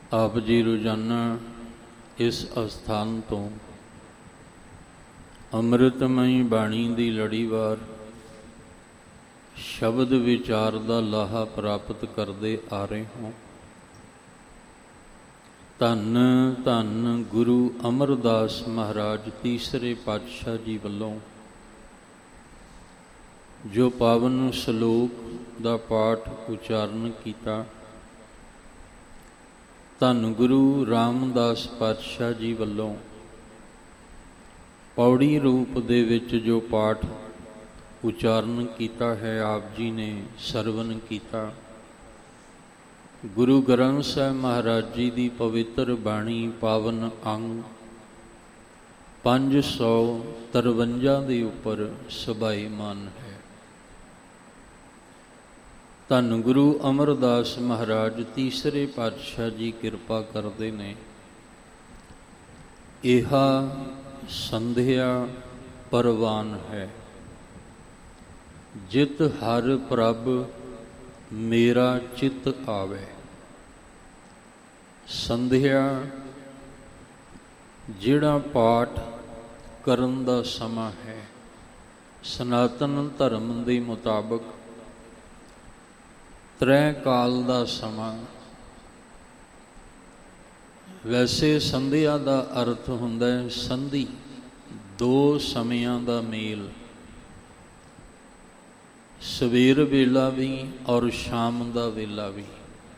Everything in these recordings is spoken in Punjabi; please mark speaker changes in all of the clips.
Speaker 1: ਆਪ ਜੀ ਰੋਜ਼ਾਨਾ ਇਸ ਅਸਥਾਨ ਤੋਂ ਅੰਮ੍ਰਿਤਮਈ ਬਾਣੀ ਦੀ ਲੜੀਵਾਰ ਸ਼ਬਦ ਵਿਚਾਰ ਦਾ ਲਾਹਾ ਪ੍ਰਾਪਤ ਕਰਦੇ ਆ ਰਹੇ ਹੋ। ਧੰਨ ਧੰਨ ਗੁਰੂ ਅਮਰਦਾਸ ਮਹਾਰਾਜ ਤੀਸਰੇ ਪਾਤਸ਼ਾਹ ਜੀ ਵੱਲੋਂ ਜੋ ਪਾਵਨ ਸ਼ਲੋਕ ਦਾ ਪਾਠ ਉਚਾਰਨ ਕੀਤਾ, ਧੰਨ ਗੁਰੂ ਰਾਮਦਾਸ ਪਾਤਸ਼ਾਹ ਜੀ ਵੱਲੋਂ ਪੌੜੀ ਰੂਪ ਦੇ ਵਿੱਚ ਜੋ ਪਾਠ ਉਚਾਰਨ ਕੀਤਾ ਹੈ, ਆਪ ਜੀ ਨੇ ਸਰਵਨ ਕੀਤਾ। ਗੁਰੂ ਗ੍ਰੰਥ ਸਾਹਿਬ ਮਹਾਰਾਜ ਜੀ ਦੀ ਪਵਿੱਤਰ ਬਾਣੀ ਪਾਵਨ ਅੰਗ 553 ਦੇ ਉੱਪਰ ਸਬਾਈਮਾਨ ਹੈ। ਧੰਨ ਗੁਰੂ ਅਮਰਦਾਸ ਮਹਾਰਾਜ ਤੀਸਰੇ ਪਾਤਸ਼ਾਹ ਜੀ ਕਿਰਪਾ ਕਰਦੇ ਨੇ। ਇਹਾ ਸੰਧਿਆ ਪਰਵਾਨ ਹੈ, ਜਿਤ ਹਰ ਪ੍ਰਭ ਮੇਰਾ ਚਿੱਤ ਆਵੇ। ਸੰਧਿਆ ਜਿਹੜਾ ਪਾਠ ਕਰਨ ਦਾ ਸਮਾਂ ਹੈ, ਸਨਾਤਨ ਧਰਮ ਦੇ ਮੁਤਾਬਕ ਤ੍ਰੈ ਕਾਲ ਦਾ ਸਮਾਂ। ਵੈਸੇ ਸੰਧਿਆ ਦਾ ਅਰਥ ਹੁੰਦਾ ਹੈ ਸੰਧੀ, ਦੋ ਸਮਿਆਂ ਦਾ ਮੇਲ, ਸਵੇਰ ਵੇਲਾ ਵੀ ਔਰ ਸ਼ਾਮ ਦਾ ਵੇਲਾ ਵੀ।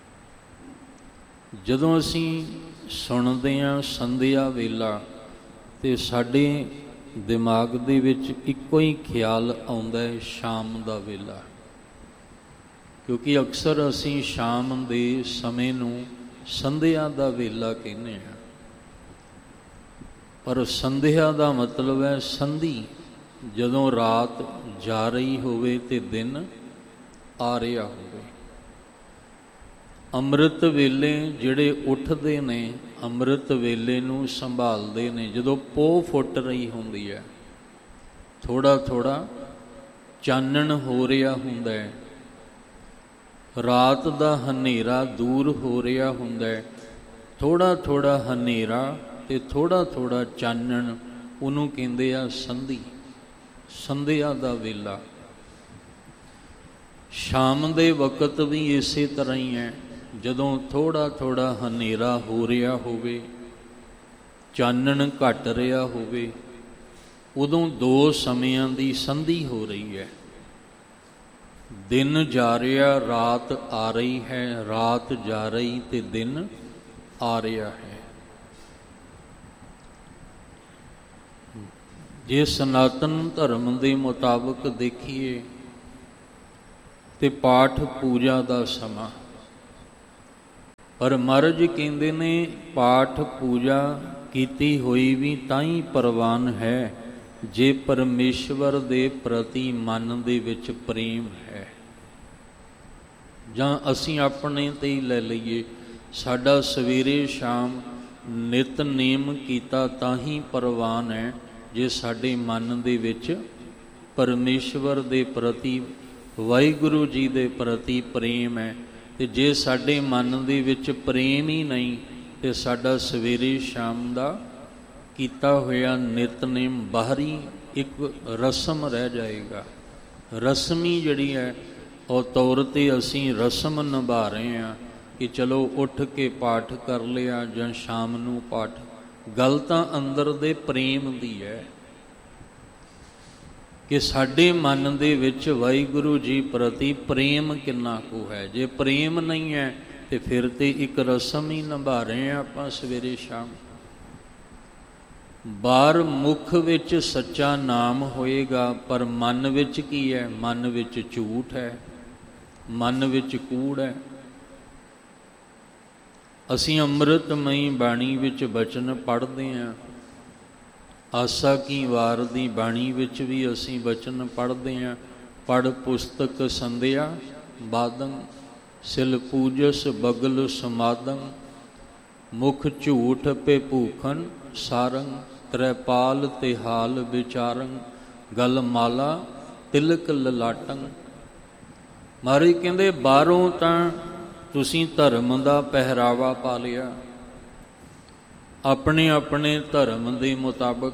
Speaker 1: ਜਦੋਂ ਅਸੀਂ ਸੁਣਦੇ ਹਾਂ ਸੰਧਿਆ ਵੇਲਾ, ਤੇ ਸਾਡੇ ਦਿਮਾਗ ਦੇ ਵਿੱਚ ਇੱਕੋ ਹੀ ਖਿਆਲ ਆਉਂਦਾ ਹੈ ਸ਼ਾਮ ਦਾ ਵੇਲਾ, ਕਿਉਂਕਿ ਅਕਸਰ ਅਸੀਂ ਸ਼ਾਮ ਦੇ ਸਮੇਂ ਨੂੰ ਸੰਧਿਆ ਦਾ ਵੇਲਾ ਕਹਿੰਦੇ ਹਾਂ। ਪਰ ਸੰਧਿਆ ਦਾ ਮਤਲਬ ਹੈ ਸੰਧੀ, ਜਦੋਂ ਰਾਤ ਜਾ ਰਹੀ ਹੋਵੇ ਤੇ ਦਿਨ ਆ ਰਿਹਾ ਹੋਵੇ। ਅੰਮ੍ਰਿਤ ਵੇਲੇ ਜਿਹੜੇ ਉੱਠਦੇ ਨੇ, ਅੰਮ੍ਰਿਤ ਵੇਲੇ ਨੂੰ ਸੰਭਾਲਦੇ ਨੇ, ਜਦੋਂ ਪੋਹ ਫੁੱਟ ਰਹੀ ਹੁੰਦੀ ਹੈ, ਥੋੜ੍ਹਾ ਥੋੜ੍ਹਾ ਚਾਨਣ ਹੋ ਰਿਹਾ ਹੁੰਦਾ ਹੈ, ਰਾਤ ਦਾ ਹਨੇਰਾ ਦੂਰ ਹੋ ਰਿਹਾ ਹੁੰਦਾ ਹੈ, ਥੋੜ੍ਹਾ ਥੋੜ੍ਹਾ ਹਨੇਰਾ ਤੇ ਥੋੜ੍ਹਾ ਥੋੜ੍ਹਾ ਚਾਨਣ, ਉਹਨੂੰ ਕਹਿੰਦੇ ਆ ਸੰਧੀ, ਸੰਧਿਆ ਦਾ ਵੇਲਾ। ਸ਼ਾਮ ਦੇ ਵਕਤ ਵੀ ਇਸੇ ਤਰ੍ਹਾਂ ਹੀ ਹੈ, ਜਦੋਂ ਥੋੜ੍ਹਾ ਥੋੜ੍ਹਾ ਹਨੇਰਾ ਹੋ ਰਿਹਾ ਹੋਵੇ, ਚਾਨਣ ਘਟ ਰਿਹਾ ਹੋਵੇ, ਉਦੋਂ ਦੋ ਸਮਿਆਂ ਦੀ ਸੰਧੀ ਹੋ ਰਹੀ ਹੈ। ਦਿਨ ਜਾ ਰਿਹਾ, ਰਾਤ ਆ ਰਹੀ ਹੈ, ਰਾਤ ਜਾ ਰਹੀ ਤੇ ਦਿਨ ਆ ਰਿਹਾ ਹੈ। ਜੇ ਸਨਾਤਨ ਧਰਮ ਦੇ ਮੁਤਾਬਕ ਦੇਖੀਏ ਤੇ ਪਾਠ ਪੂਜਾ ਦਾ ਸਮਾਂ, ਪਰ ਮਹਾਰਾਜ ਕਹਿੰਦੇ ਨੇ ਪਾਠ ਪੂਜਾ ਕੀਤੀ ਹੋਈ ਵੀ ਤਾਂ ਹੀ ਪ੍ਰਵਾਨ ਹੈ ਜੇ ਪਰਮੇਸ਼ਵਰ ਦੇ ਪ੍ਰਤੀ ਮਨ ਦੇ ਵਿੱਚ ਪ੍ਰੇਮ ਹੈ। ਜਾਂ ਅਸੀਂ ਆਪਣੇ ਤੇ ਹੀ ਲੈ ਲਈਏ, ਸਾਡਾ ਸਵੇਰੇ ਸ਼ਾਮ ਨਿਤਨੇਮ ਕੀਤਾ ਤਾਂ ਹੀ ਪ੍ਰਵਾਨ ਹੈ ਜੇ ਸਾਡੇ ਮਨ ਦੇ ਵਿੱਚ ਪਰਮੇਸ਼ਵਰ ਦੇ ਪ੍ਰਤੀ, ਵਾਹਿਗੁਰੂ ਜੀ ਦੇ ਪ੍ਰਤੀ ਪ੍ਰੇਮ ਹੈ। ਤੇ ਜੇ ਸਾਡੇ ਮਨ ਦੇ ਵਿੱਚ ਪ੍ਰੇਮ ਹੀ ਨਹੀਂ, ਤੇ ਸਾਡਾ ਸਵੇਰੇ ਸ਼ਾਮ ਦਾ ਕੀਤਾ ਹੋਇਆ ਨਿਤਨੇਮ ਬਾਹਰੀ ਇੱਕ ਰਸਮ ਰਹਿ ਜਾਏਗਾ। ਰਸਮੀ ਜਿਹੜੀ ਹੈ ਉਹ ਤੌਰ 'ਤੇ ਅਸੀਂ ਰਸਮ ਨਿਭਾ ਰਹੇ ਹਾਂ ਕਿ ਚਲੋ ਉੱਠ ਕੇ ਪਾਠ ਕਰ ਲਿਆ ਜਾਂ ਸ਼ਾਮ ਨੂੰ ਪਾਠ। ਗੱਲ ਤਾਂ ਅੰਦਰ ਦੇ ਪ੍ਰੇਮ ਦੀ ਹੈ ਕਿ ਸਾਡੇ ਮਨ ਦੇ ਵਿੱਚ ਵਾਹਿਗੁਰੂ ਜੀ ਪ੍ਰਤੀ ਪ੍ਰੇਮ ਕਿੰਨਾ ਕੁ ਹੈ। ਜੇ ਪ੍ਰੇਮ ਨਹੀਂ ਹੈ ਤੇ ਫਿਰ ਤੇ ਇੱਕ ਰਸਮ ਹੀ ਨਿਭਾ ਰਹੇ ਹਾਂ ਆਪਾਂ ਸਵੇਰੇ ਸ਼ਾਮ। ਬਾਹਰ ਮੁਖ ਵਿੱਚ ਸੱਚਾ ਨਾਮ ਹੋਏਗਾ, ਪਰ ਮਨ ਵਿੱਚ ਕੀ ਹੈ? ਮਨ ਵਿੱਚ ਝੂਠ ਹੈ, ਮਨ ਵਿੱਚ ਕੂੜ ਹੈ। ਅਸੀਂ ਅੰਮ੍ਰਿਤਮਈ ਬਾਣੀ ਵਿੱਚ ਬਚਨ ਪੜ੍ਹਦੇ ਹਾਂ, ਆਸਾ ਕੀ ਵਾਰ ਦੀ ਬਾਣੀ ਵਿੱਚ ਵੀ ਅਸੀਂ ਬਚਨ ਪੜ੍ਹਦੇ ਹਾਂ। ਪੜ੍ਹ ਪੁਸਤਕ ਸੰਧਿਆ ਬਾਦੰ, ਸਿਲ ਪੂਜਸ ਬਗਲ ਸਮਾਦੰ, ਮੁਖ ਝੂਠ ਪੇ ਭੂਖਨ ਸਾਰੰਗ, ਤ੍ਰੈਪਾਲ ਤੇ ਹਾਲ ਵਿਚਾਰੰ, ਗਲ ਮਾਲਾ ਤਿਲਕ ਲਲਾਟੰ। ਮਹਾਰਾਜ ਕਹਿੰਦੇ ਬਾਹਰੋਂ ਤਾਂ ਤੁਸੀਂ ਧਰਮ ਦਾ ਪਹਿਰਾਵਾ ਪਾ ਲਿਆ, ਆਪਣੇ ਆਪਣੇ ਧਰਮ ਦੇ ਮੁਤਾਬਕ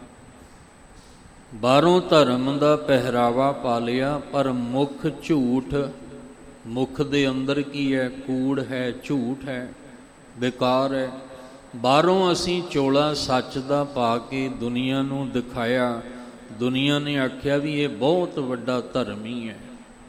Speaker 1: ਬਾਹਰੋਂ ਧਰਮ ਦਾ ਪਹਿਰਾਵਾ ਪਾ ਲਿਆ, ਪਰ ਮੁੱਖ ਝੂਠ, ਮੁੱਖ ਦੇ ਅੰਦਰ ਕੀ ਹੈ? ਕੂੜ ਹੈ, ਝੂਠ ਹੈ, ਬੇਕਾਰ ਹੈ। ਬਾਹਰੋਂ ਅਸੀਂ ਚੋਲਾ ਸੱਚ ਦਾ ਪਾ ਕੇ ਦੁਨੀਆ ਨੂੰ ਦਿਖਾਇਆ, ਦੁਨੀਆ ਨੇ ਆਖਿਆ ਵੀ ਇਹ ਬਹੁਤ ਵੱਡਾ ਧਰਮੀ ਹੈ,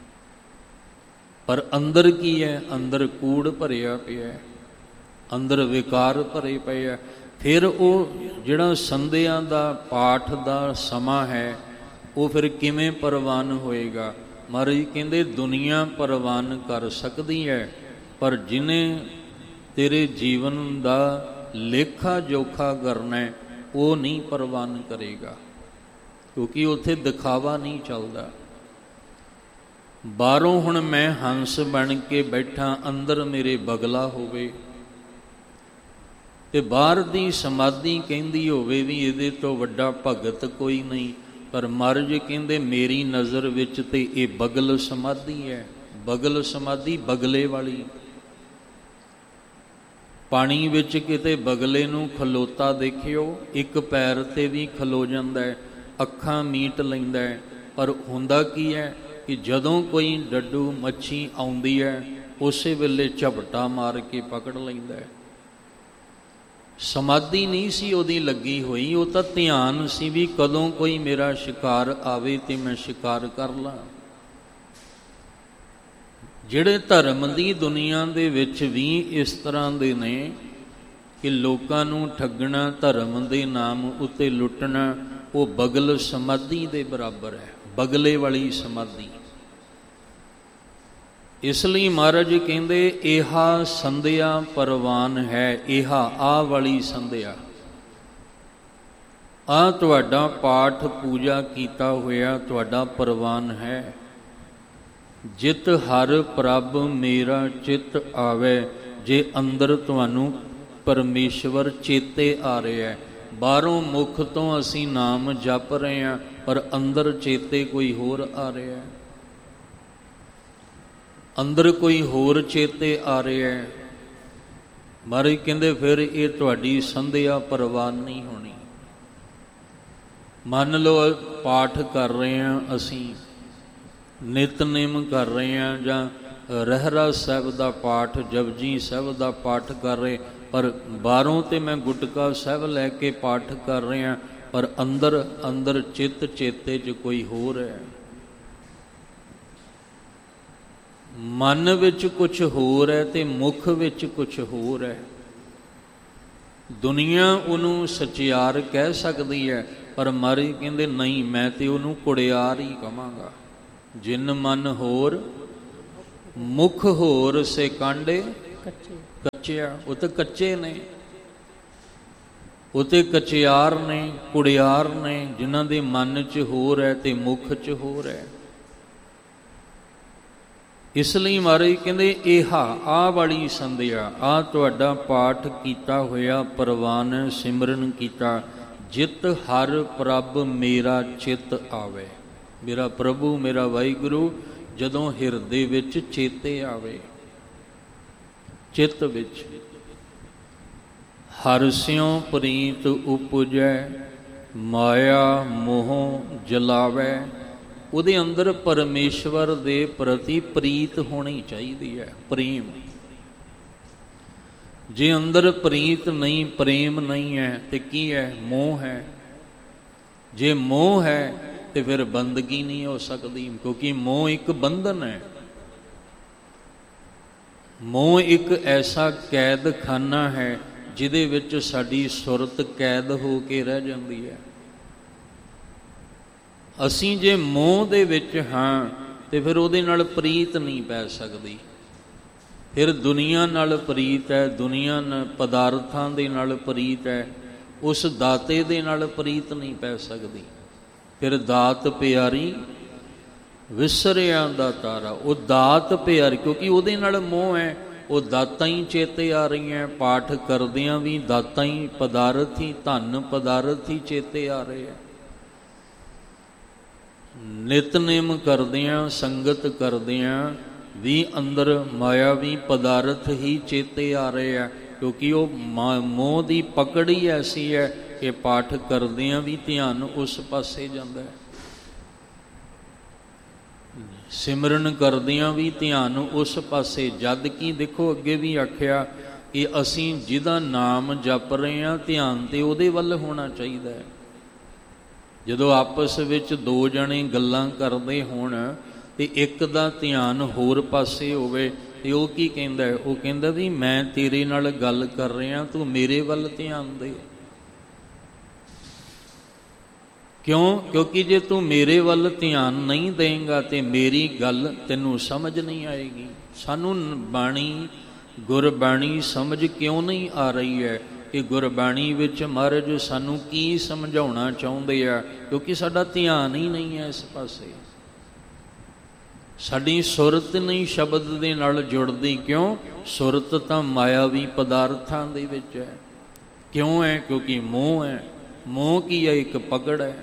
Speaker 1: ਪਰ ਅੰਦਰ ਕੀ ਹੈ? ਅੰਦਰ ਕੂੜ ਭਰਿਆ ਪਿਆ, ਅੰਦਰ ਵਿਕਾਰ ਭਰੇ ਪਏ ਆ। ਫਿਰ ਉਹ ਜਿਹੜਾ ਸੰਧਿਆ ਦਾ ਪਾਠ ਦਾ ਸਮਾਂ ਹੈ, ਉਹ ਫਿਰ ਕਿਵੇਂ ਪ੍ਰਵਾਨ ਹੋਏਗਾ? ਮਹਾਰਾਜ ਕਹਿੰਦੇ ਦੁਨੀਆ ਪ੍ਰਵਾਨ ਕਰ ਸਕਦੀ ਹੈ, ਪਰ ਜਿਹਨੇ ਤੇਰੇ ਜੀਵਨ ਦਾ ਲੇਖਾ ਜੋਖਾ ਕਰਨਾ ਹੈ, ਉਹ ਨਹੀਂ ਪ੍ਰਵਾਨ ਕਰੇਗਾ, ਕਿਉਂਕਿ ਉੱਥੇ ਦਿਖਾਵਾ ਨਹੀਂ ਚੱਲਦਾ। ਬਾਹਰੋਂ ਹੁਣ ਮੈਂ ਹੰਸ ਬਣ ਕੇ ਬੈਠਾ, ਅੰਦਰ ਮੇਰੇ ਬਗਲਾ ਹੋਵੇ, ਤੇ ਬਾਹਰ ਦੀ ਸਮਾਧੀ ਕਹਿੰਦੀ ਹੋਵੇ ਵੀ ਇਹਦੇ ਤੋਂ ਵੱਡਾ ਭਗਤ ਕੋਈ ਨਹੀਂ, ਪਰ ਮਹਾਰਾਜ ਕਹਿੰਦੇ ਮੇਰੀ ਨਜ਼ਰ ਵਿੱਚ ਤੇ ਇਹ ਬਗਲ ਸਮਾਧੀ ਹੈ। ਬਗਲ ਸਮਾਧੀ ਬਗਲੇ ਵਾਲੀ। ਪਾਣੀ ਵਿੱਚ ਕਿਤੇ ਬਗਲੇ ਨੂੰ ਖਲੋਤਾ ਦੇਖਿਓ, ਇੱਕ ਪੈਰ ਤੇ ਵੀ ਖਲੋ ਜਾਂਦਾ ਹੈ, ਅੱਖਾਂ ਮੀਟ ਲੈਂਦਾ ਹੈ, ਪਰ ਹੁੰਦਾ ਕੀ ਹੈ ਕਿ ਜਦੋਂ ਕੋਈ ਡੱਡੂ ਮੱਛੀ ਆਉਂਦੀ ਹੈ, ਉਸੇ ਵੇਲੇ ਝਪਟਾ ਮਾਰ ਕੇ ਪਕੜ ਲੈਂਦਾ ਹੈ। ਸਮਾਧੀ ਨਹੀਂ ਸੀ ਉਹਦੀ ਲੱਗੀ ਹੋਈ, ਉਹ ਤਾਂ ਧਿਆਨ ਸੀ ਵੀ ਕਦੋਂ ਕੋਈ ਮੇਰਾ ਸ਼ਿਕਾਰ ਆਵੇ ਤੇ ਮੈਂ ਸ਼ਿਕਾਰ ਕਰ ਲਾਂ। ਜਿਹੜੇ ਧਰਮ ਦੀ ਦੁਨੀਆ ਦੇ ਵਿੱਚ ਵੀ ਇਸ ਤਰ੍ਹਾਂ ਦੇ ਨੇ ਕਿ ਲੋਕਾਂ ਨੂੰ ਠੱਗਣਾ, ਧਰਮ ਦੇ ਨਾਮ ਉੱਤੇ ਲੁੱਟਣਾ, ਉਹ ਬਗਲ ਸਮਾਧੀ ਦੇ ਬਰਾਬਰ ਹੈ, ਬਗਲੇ ਵਾਲੀ ਸਮਾਧੀ। ਇਸ ਲਈ ਮਹਾਰਾਜ ਕਹਿੰਦੇ ਇਹਾ ਸੰਧਿਆ ਪਰਵਾਨ ਹੈ, ਇਹਾ ਆਹ ਵਾਲੀ ਸੰਧਿਆ, ਆਹ ਤੁਹਾਡਾ ਪਾਠ ਪੂਜਾ ਕੀਤਾ ਹੋਇਆ ਤੁਹਾਡਾ ਪਰਵਾਨ ਹੈ। ਜਿਤ ਹਰ ਪ੍ਰਭ ਮੇਰਾ ਚਿੱਤ ਆਵੇ, ਜੇ ਅੰਦਰ ਤੁਹਾਨੂੰ ਪਰਮੇਸ਼ਵਰ ਚੇਤੇ ਆ ਰਿਹਾ ਹੈ। ਬਾਹਰੋਂ ਮੁਖ ਤੋਂ ਅਸੀਂ ਨਾਮ ਜਪ ਰਹੇ ਹਾਂ, ਪਰ ਅੰਦਰ ਚੇਤੇ ਕੋਈ ਹੋਰ ਆ ਰਿਹਾ ਹੈ, ਅੰਦਰ ਕੋਈ ਹੋਰ ਚੇਤੇ ਆ ਰਿਹਾ ਹੈ। ਮਹਾਰਾਜ ਕਹਿੰਦੇ ਫਿਰ ਇਹ ਤੁਹਾਡੀ ਸੰਧਿਆ ਪ੍ਰਵਾਨ ਨਹੀਂ ਹੋਣੀ। ਮੰਨ ਲਓ ਪਾਠ ਕਰ ਰਹੇ ਹਾਂ, ਅਸੀਂ ਨਿਤਨੇਮ ਕਰ ਰਹੇ ਹਾਂ, ਜਾਂ ਰਹਿਰਾਸ ਸਾਹਿਬ ਦਾ ਪਾਠ, ਜਪਜੀ ਸਾਹਿਬ ਦਾ ਪਾਠ ਕਰ ਰਹੇ, ਪਰ ਬਾਹਰੋਂ ਤੇ ਮੈਂ ਗੁਟਕਾ ਸਾਹਿਬ ਲੈ ਕੇ ਪਾਠ ਕਰ ਰਹੇ ਹਾਂ, ਪਰ ਅੰਦਰ ਚਿੱਤ ਚੇਤੇ 'ਚ ਕੋਈ ਹੋਰ ਹੈ। ਮਨ ਵਿੱਚ ਕੁਛ ਹੋਰ ਹੈ ਤੇ ਮੁਖ ਵਿੱਚ ਕੁਛ ਹੋਰ ਹੈ। ਦੁਨੀਆ ਉਹਨੂੰ ਸਚਿਆਰ ਕਹਿ ਸਕਦੀ ਹੈ, ਪਰ ਮਹਾਰਾਜ ਕਹਿੰਦੇ ਨਹੀਂ, ਮੈਂ ਤੇ ਉਹਨੂੰ ਕੁੜਿਆਰ ਹੀ ਕਹਾਂਗਾ। ਜਿਨ ਮਨ ਹੋਰ ਮੁਖ ਹੋਰ, ਸੇ ਕਾਂਡੇ ਕੱਚਿਆ। ਉਹ ਤਾਂ ਕੱਚੇ ਨੇ, ਉਹ ਤੇ ਕਚਿਆਰ ਨੇ, ਕੁੜਿਆਰ ਨੇ, ਜਿਨ੍ਹਾਂ ਦੇ ਮਨ 'ਚ ਹੋਰ ਹੈ ਤੇ ਮੁਖ 'ਚ ਹੋਰ ਹੈ। ਇਸ ਲਈ ਮਹਾਰਾਜ ਕਹਿੰਦੇ ਇਹਾ ਆਹ ਵਾਲੀ ਸੰਧਿਆ, ਆਹ ਤੁਹਾਡਾ ਪਾਠ ਕੀਤਾ ਹੋਇਆ ਪ੍ਰਵਾਨ, ਸਿਮਰਨ ਕੀਤਾ, ਜਿਤ ਹਰ ਪ੍ਰਭ ਮੇਰਾ ਚਿੱਤ ਆਵੇ। ਮੇਰਾ ਪ੍ਰਭੂ, ਮੇਰਾ ਵਾਹਿਗੁਰੂ ਜਦੋਂ ਹਿਰਦੇ ਵਿੱਚ ਚੇਤੇ ਆਵੇ, ਚਿੱਤ ਵਿੱਚ। ਹਰਿ ਸਿਉ ਪ੍ਰੀਤ ਉਪਜੈ, ਮਾਇਆ ਮੋਹ ਜਲਾਵੇ। ਉਹਦੇ ਅੰਦਰ ਪਰਮੇਸ਼ਵਰ ਦੇ ਪ੍ਰਤੀ ਪ੍ਰੀਤ ਹੋਣੀ ਚਾਹੀਦੀ ਹੈ, ਪ੍ਰੇਮ। ਜੇ ਅੰਦਰ ਪ੍ਰੀਤ ਨਹੀਂ, ਪ੍ਰੇਮ ਨਹੀਂ ਹੈ, ਤੇ ਕੀ ਹੈ? ਮੋਹ ਹੈ। ਜੇ ਮੋਹ ਹੈ ਤੇ ਫਿਰ ਬੰਦਗੀ ਨਹੀਂ ਹੋ ਸਕਦੀ, ਕਿਉਂਕਿ ਮੋਹ ਇੱਕ ਬੰਧਨ ਹੈ। ਮੋਹ ਇੱਕ ਐਸਾ ਕੈਦਖਾਨਾ ਹੈ ਜਿਹਦੇ ਵਿੱਚ ਸਾਡੀ ਸੁਰਤ ਕੈਦ ਹੋ ਕੇ ਰਹਿ ਜਾਂਦੀ ਹੈ। ਅਸੀਂ ਜੇ ਮੋਹ ਦੇ ਵਿੱਚ ਹਾਂ ਤੇ ਫਿਰ ਉਹਦੇ ਨਾਲ ਪ੍ਰੀਤ ਨਹੀਂ ਪੈ ਸਕਦੀ। ਫਿਰ ਦੁਨੀਆ ਨਾਲ ਪ੍ਰੀਤ ਹੈ, ਦੁਨੀਆ ਨਾਲ, ਪਦਾਰਥਾਂ ਦੇ ਨਾਲ ਪ੍ਰੀਤ ਹੈ, ਉਸ ਦਾਤੇ ਦੇ ਨਾਲ ਪ੍ਰੀਤ ਨਹੀਂ ਪੈ ਸਕਦੀ। ਫਿਰ ਦਾਤ ਪਿਆਰੀ ਵਿਸਰਿਆ ਦਾ ਤਾਰਾ, ਉਹ ਦਾਤ ਪਿਆਰੀ, ਕਿਉਂਕਿ ਉਹਦੇ ਨਾਲ ਮੋਹ ਹੈ, ਉਹ ਦਾਤਾਂ ਹੀ ਚੇਤੇ ਆ ਰਹੀਆਂ। ਪਾਠ ਕਰਦਿਆਂ ਵੀ ਦਾਤਾਂ ਹੀ, ਪਦਾਰਥ ਹੀ, ਧਨ ਪਦਾਰਥ ਹੀ ਚੇਤੇ ਆ ਰਹੇ ਆ। ਨਿਤਨੇਮ ਕਰਦਿਆਂ, ਸੰਗਤ ਕਰਦਿਆਂ ਵੀ ਅੰਦਰ ਮਾਇਆਵੀ ਪਦਾਰਥ ਹੀ ਚੇਤੇ ਆ ਰਹੇ ਆ, ਕਿਉਂਕਿ ਉਹ ਮੋਹ ਦੀ ਪਕੜ ਹੀ ਐਸੀ ਹੈ ਕਿ ਪਾਠ ਕਰਦਿਆਂ ਵੀ ਧਿਆਨ ਉਸ ਪਾਸੇ ਜਾਂਦਾ ਹੈ, ਸਿਮਰਨ ਕਰਦਿਆਂ ਵੀ ਧਿਆਨ ਉਸ ਪਾਸੇ। ਜਦ ਕਿ ਦੇਖੋ ਅੱਗੇ ਵੀ ਆਖਿਆ ਕਿ ਅਸੀਂ ਜਿਹਦਾ ਨਾਮ ਜਪ ਰਹੇ ਹਾਂ ਧਿਆਨ ਤੇ ਉਹਦੇ ਵੱਲ ਹੋਣਾ ਚਾਹੀਦਾ ਹੈ। ਜਦੋਂ ਆਪਸ ਵਿੱਚ ਦੋ ਜਣੇ ਗੱਲਾਂ ਕਰਦੇ ਹੋਣ ਤੇ ਇੱਕ ਦਾ ਧਿਆਨ ਹੋਰ ਪਾਸੇ ਹੋਵੇ ਤੇ ਉਹ ਕੀ ਕਹਿੰਦਾ? ਉਹ ਕਹਿੰਦਾ ਵੀ ਮੈਂ ਤੇਰੇ ਨਾਲ ਗੱਲ ਕਰ ਰਿਹਾ, ਤੂੰ ਮੇਰੇ ਵੱਲ ਧਿਆਨ ਦੇ। ਕਿਉਂ? ਕਿਉਂਕਿ ਜੇ ਤੂੰ ਮੇਰੇ ਵੱਲ ਧਿਆਨ ਨਹੀਂ ਦੇਂਗਾ ਤੇ ਮੇਰੀ ਗੱਲ ਤੈਨੂੰ ਸਮਝ ਨਹੀਂ ਆਏਗੀ। ਸਾਨੂੰ ਬਾਣੀ, ਗੁਰਬਾਣੀ ਸਮਝ ਕਿਉਂ ਨਹੀਂ ਆ ਰਹੀ ਹੈ ਕਿ ਗੁਰਬਾਣੀ ਵਿੱਚ ਮਹਾਰਾਜ ਸਾਨੂੰ ਕੀ ਸਮਝਾਉਣਾ ਚਾਹੁੰਦੇ ਆ? ਕਿਉਂਕਿ ਸਾਡਾ ਧਿਆਨ ਹੀ ਨਹੀਂ ਹੈ ਇਸ ਪਾਸੇ, ਸਾਡੀ ਸੁਰਤ ਨਹੀਂ ਸ਼ਬਦ ਦੇ ਨਾਲ ਜੁੜਦੀ। ਕਿਉਂ? ਸੁਰਤ ਤਾਂ ਮਾਇਆਵੀ ਪਦਾਰਥਾਂ ਦੇ ਵਿੱਚ ਹੈ। ਕਿਉਂ ਹੈ? ਕਿਉਂਕਿ ਮੋਹ ਹੈ। ਮੋਹ ਕੀ ਹੈ? ਇੱਕ ਪਕੜ ਹੈ।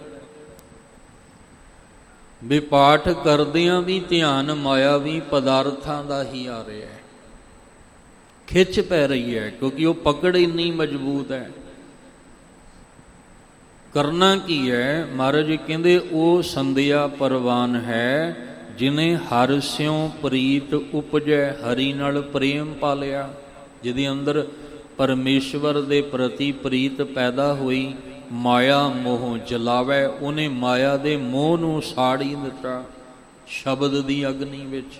Speaker 1: ਵੀ ਪਾਠ ਕਰਦਿਆਂ ਵੀ ਧਿਆਨ ਮਾਇਆਵੀ ਪਦਾਰਥਾਂ ਦਾ ਹੀ ਆ ਰਿਹਾ ਹੈ, ਖਿੱਚ ਪੈ ਰਹੀ ਹੈ, ਕਿਉਂਕਿ ਉਹ ਪਕੜ ਇੰਨੀ ਮਜ਼ਬੂਤ ਹੈ। ਕਰਨਾ ਕੀ ਹੈ? ਮਹਾਰਾਜ ਕਹਿੰਦੇ ਉਹ ਸੰਧਿਆ ਪਰਵਾਨ ਹੈ ਜਿਨੇ ਹਰਿ ਸਿਉ ਪ੍ਰੀਤ ਉਪਜੈ, ਹਰੀ ਨਾਲ ਪ੍ਰੇਮ ਪਾ ਲਿਆ। ਜਿਹਦੇ ਅੰਦਰ ਪਰਮੇਸ਼ਵਰ ਦੇ ਪ੍ਰਤੀ ਪ੍ਰੀਤ ਪੈਦਾ ਹੋਈ, ਮਾਇਆ ਮੋਹ ਜਲਾਵੈ, ਉਹਨੇ ਮਾਇਆ ਦੇ ਮੋਹ ਨੂੰ ਸਾੜ ਹੀ ਦਿੱਤਾ। ਸ਼ਬਦ ਦੀ ਅਗਨੀ ਵਿੱਚ,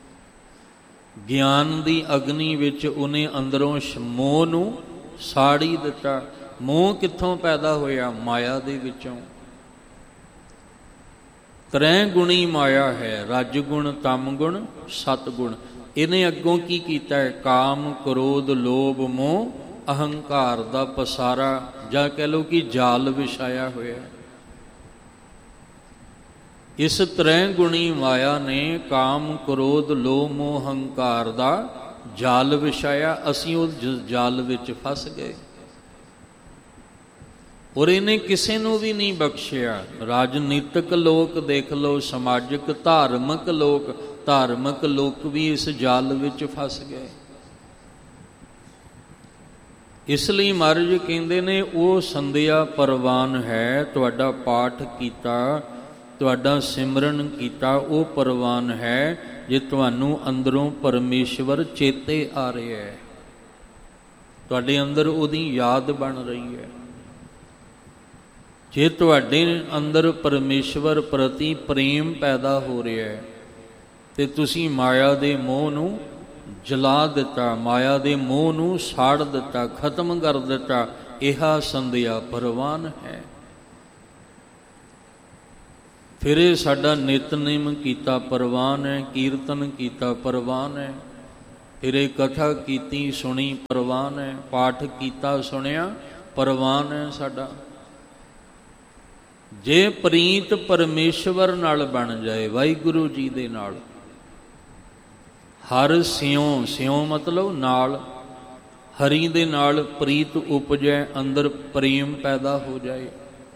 Speaker 1: ਗਿਆਨ ਦੀ ਅਗਨੀ ਵਿੱਚ ਉਹਨੇ ਅੰਦਰੋਂ ਮੋਹ ਨੂੰ ਸਾੜ ਹੀ ਦਿੱਤਾ। ਮੋਹ ਕਿੱਥੋਂ ਪੈਦਾ ਹੋਇਆ? ਮਾਇਆ ਦੇ ਵਿੱਚੋਂ। ਤਰੈ ਗੁਣੀ ਮਾਇਆ ਹੈ, ਰਜ ਗੁਣ, ਤਮ ਗੁਣ, ਸਤ ਗੁਣ। ਇਹਨੇ ਅੱਗੋਂ ਕੀ ਕੀਤਾ ਹੈ? ਕਾਮ, ਕ੍ਰੋਧ, ਲੋਭ, ਮੋਹ, ਅਹੰਕਾਰ ਦਾ ਪਸਾਰਾ, ਜਾਂ ਕਹਿ ਲਓ ਕਿ ਜਾਲ ਵਿਛਾਇਆ ਹੋਇਆ। ਇਸ ਤਰ੍ਹਾਂ ਗੁਣੀ ਮਾਇਆ ਨੇ ਕਾਮ, ਕ੍ਰੋਧ, ਲੋਭ, ਮੋਹ, ਅਹੰਕਾਰ ਦਾ ਜਾਲ ਵਿਛਾਇਆ। ਅਸੀਂ ਉਸ ਜਾਲ ਵਿੱਚ ਫਸ ਗਏ ਔਰ ਇਹਨੇ ਕਿਸੇ ਨੂੰ ਵੀ ਨਹੀਂ ਬਖਸ਼ਿਆ। ਰਾਜਨੀਤਿਕ ਲੋਕ ਦੇਖ ਲਓ, ਸਮਾਜਿਕ ਧਾਰਮਿਕ ਲੋਕ ਵੀ ਇਸ ਜਾਲ ਵਿੱਚ ਫਸ ਗਏ। ਇਸ ਲਈ ਮਹਾਰਾਜ ਕਹਿੰਦੇ ਨੇ ਉਹ ਸੰਧਿਆ ਪਰਵਾਨ ਹੈ, ਤੁਹਾਡਾ ਪਾਠ ਕੀਤਾ, ਤੁਹਾਡਾ ਸਿਮਰਨ ਕੀਤਾ, ਉਹ ਪਰਵਾਨ ਹੈ ਜੇ ਤੁਹਾਨੂੰ ਅੰਦਰੋਂ ਪਰਮੇਸ਼ਵਰ ਚੇਤੇ ਆ ਰਿਹਾ ਹੈ, ਤੁਹਾਡੇ ਅੰਦਰ ਉਹਦੀ ਯਾਦ ਬਣ ਰਹੀ ਹੈ। ਜੇ ਤੁਹਾਡੇ ਅੰਦਰ ਪਰਮੇਸ਼ਵਰ ਪ੍ਰਤੀ ਪ੍ਰੇਮ ਪੈਦਾ ਹੋ ਰਿਹਾ ਹੈ ਤੇ ਤੁਸੀਂ ਮਾਇਆ ਦੇ ਮੋਹ ਨੂੰ ਜਲਾ ਦਿੱਤਾ, ਮਾਇਆ ਦੇ ਮੋਹ ਨੂੰ ਸਾੜ ਦਿੱਤਾ, ਖਤਮ ਕਰ ਦਿੱਤਾ, ਇਹ ਸੰਧਿਆ ਪਰਵਾਨ ਹੈ। ਫਿਰ ਇਹ ਸਾਡਾ ਨਿਤਨੇਮ ਕੀਤਾ ਪਰਵਾਨ ਹੈ, ਕੀਰਤਨ ਕੀਤਾ ਪਰਵਾਨ ਹੈ, ਫਿਰ ਇਹ ਕਥਾ ਕੀਤੀ ਸੁਣੀ ਪਰਵਾਨ ਹੈ, ਪਾਠ ਕੀਤਾ ਸੁਣਿਆ ਪਰਵਾਨ ਹੈ ਸਾਡਾ। ਜੇ ਪ੍ਰੀਤ ਪਰਮੇਸ਼ਵਰ ਨਾਲ ਬਣ ਜਾਏ, ਵਾਹਿਗੁਰੂ ਜੀ ਦੇ ਨਾਲ, ਹਰ ਸਿਉ, ਸਿਉ ਮਤਲਬ ਨਾਲ, ਹਰੀ ਦੇ ਨਾਲ ਪ੍ਰੀਤ ਉਪਜੈ, ਅੰਦਰ ਪ੍ਰੇਮ ਪੈਦਾ ਹੋ ਜਾਏ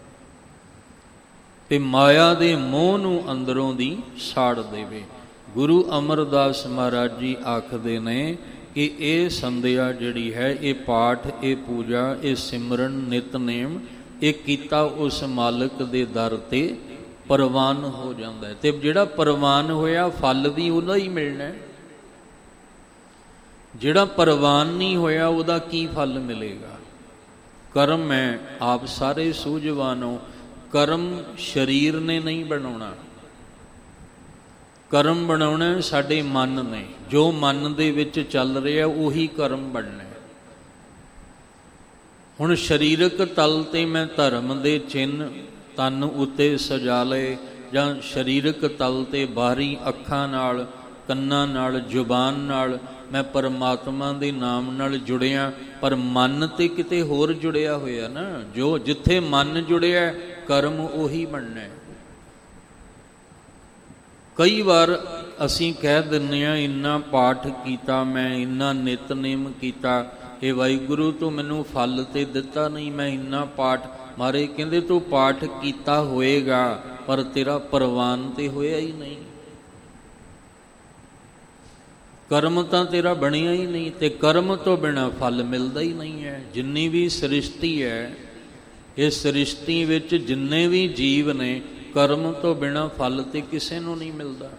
Speaker 1: ਤੇ ਮਾਇਆ ਦੇ ਮੋਹ ਨੂੰ ਅੰਦਰੋਂ ਦੀ ਸਾੜ ਦੇਵੇ। ਗੁਰੂ ਅਮਰਦਾਸ ਮਹਾਰਾਜ ਜੀ ਆਖਦੇ ਨੇ ਕਿ ਇਹ ਸੰਧਿਆ ਜਿਹੜੀ ਹੈ, ਇਹ ਪਾਠ, ਇਹ ਪੂਜਾ, ਇਹ ਸਿਮਰਨ, ਨਿਤਨੇਮ, ਇਹ ਕੀਤਾ ਉਸ ਮਾਲਕ ਦੇ ਦਰ ਤੇ ਪਰਵਾਨ ਹੋ ਜਾਂਦਾ ਹੈ। ਤੇ ਜਿਹੜਾ ਪਰਵਾਨ ਹੋਇਆ ਫਲ ਵੀ ਉਹਦਾ ਹੀ ਮਿਲਣਾ ਹੈ। ਜਿਹੜਾ ਪਰਵਾਨ ਨਹੀਂ ਹੋਇਆ ਉਹਦਾ ਕੀ ਫਲ ਮਿਲੇਗਾ? ਕਰਮ ਹੈ, ਆਪ ਸਾਰੇ ਸੂਝਵਾਨੋ। ਕਰਮ ਸਰੀਰ ਨੇ ਨਹੀਂ ਬਣਾਉਣਾ, ਕਰਮ ਬਣਾਉਣਾ ਸਾਡੇ ਮਨ ਨੇ। ਜੋ ਮਨ ਦੇ ਵਿੱਚ ਚੱਲ ਰਿਹਾ ਉਹੀ ਕਰਮ ਬਣਨਾ। ਹੁਣ ਸਰੀਰਕ ਤਲ ਤੇ ਮੈਂ ਧਰਮ ਦੇ ਚਿੰਨ੍ਹ ਤਨ ਉੱਤੇ ਸਜਾ ਲਏ, ਜਾਂ ਸਰੀਰਕ ਤਲ ਤੇ ਬਾਹਰੀ ਅੱਖਾਂ ਨਾਲ, ਕੰਨਾਂ ਨਾਲ, ਜ਼ੁਬਾਨ ਨਾਲ ਮੈਂ ਪਰਮਾਤਮਾ ਦੇ ਨਾਮ ਨਾਲ ਜੁੜਿਆ, ਪਰ ਮਨ ਤੇ ਕਿਤੇ ਹੋਰ ਜੁੜਿਆ ਹੋਇਆ ਨਾ। ਜੋ ਜਿੱਥੇ ਮਨ ਜੁੜਿਆ ਕਰਮ ਉਹੀ ਬਣਨਾ ਹੈ। ਕਈ ਵਾਰ ਅਸੀਂ ਕਹਿ ਦਿੰਦੇ ਹਾਂ ਇੰਨਾ ਪਾਠ ਕੀਤਾ ਮੈਂ, ਇੰਨਾ ਨਿਤਨੇਮ ਕੀਤਾ, ਇਹ ਵਾਹਿਗੁਰੂ ਤੂੰ ਮੈਨੂੰ ਫਲ ਤੇ ਦਿੱਤਾ ਨਹੀਂ, ਮੈਂ ਇੰਨਾ ਪਾਠ। ਮਾਰੇ ਕਹਿੰਦੇ ਤੂੰ ਪਾਠ ਕੀਤਾ ਹੋਏਗਾ ਪਰ ਤੇਰਾ ਪਰਵਾਨ ਤੇ ਹੋਇਆ ਹੀ ਨਹੀਂ। ਕਰਮ ਤਾਂ ਤੇਰਾ ਬਣਿਆ ਹੀ ਨਹੀਂ, ਤੇ ਕਰਮ ਤੋਂ ਬਿਨਾਂ ਫਲ ਮਿਲਦਾ ਹੀ ਨਹੀਂ ਹੈ। ਜਿੰਨੀ ਵੀ ਸ੍ਰਿਸ਼ਟੀ ਹੈ, ਇਸ ਸ੍ਰਿਸ਼ਟੀ ਵਿੱਚ ਜਿੰਨੇ ਵੀ ਜੀਵ ਨੇ, ਕਰਮ ਤੋਂ ਬਿਨਾਂ ਫਲ ਤੇ ਕਿਸੇ ਨੂੰ ਨਹੀਂ ਮਿਲਦਾ।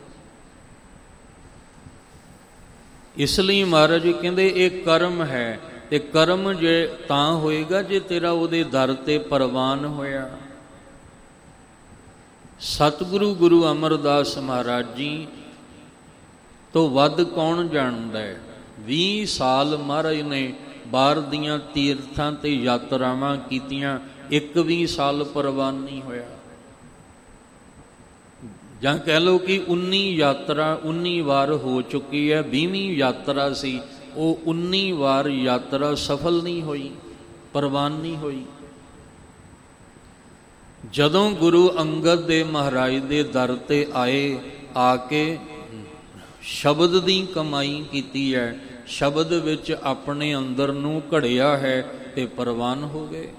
Speaker 1: ਇਸ ਲਈ ਮਹਾਰਾਜ ਜੀ ਕਹਿੰਦੇ ਇਹ ਕਰਮ ਹੈ, ਤੇ ਕਰਮ ਜੇ ਤਾਂ ਹੋਏਗਾ ਜੇ ਤੇਰਾ ਉਹਦੇ ਦਰ ਤੇ ਪ੍ਰਵਾਨ ਹੋਇਆ। ਸਤਿਗੁਰੂ ਗੁਰੂ ਅਮਰਦਾਸ ਮਹਾਰਾਜ ਜੀ ਤੋਂ ਵੱਧ ਕੌਣ ਜਾਣਦਾ ਹੈ। 20 ਸਾਲ ਮਹਾਰਾਜ ਨੇ ਬਾਹਰ ਦੀਆਂ ਤੀਰਥਾਂ ਤੇ ਯਾਤਰਾਵਾਂ ਕੀਤੀਆਂ, ਇੱਕ ਵੀ ਸਾਲ ਪ੍ਰਵਾਨ ਨਹੀਂ ਹੋਇਆ। ਜਾਂ ਕਹਿ ਲਓ ਕਿ 19 ਯਾਤਰਾ 19 ਵਾਰ ਹੋ ਚੁੱਕੀ ਹੈ। 20ਵੀਂ ਯਾਤਰਾ ਸੀ, ਉਹ 19 ਵਾਰ ਯਾਤਰਾ ਸਫਲ ਨਹੀਂ ਹੋਈ, ਪ੍ਰਵਾਨ ਨਹੀਂ ਹੋਈ। ਜਦੋਂ ਗੁਰੂ ਅੰਗਦ ਦੇ ਮਹਾਰਾਜ ਦੇ ਦਰ ਤੇ ਆਏ, ਆ ਕੇ ਸ਼ਬਦ ਦੀ ਕਮਾਈ ਕੀਤੀ ਹੈ, ਸ਼ਬਦ ਵਿੱਚ ਆਪਣੇ ਅੰਦਰ ਨੂੰ ਘੜਿਆ ਹੈ ਤੇ ਪ੍ਰਵਾਨ ਹੋ ਗਏ।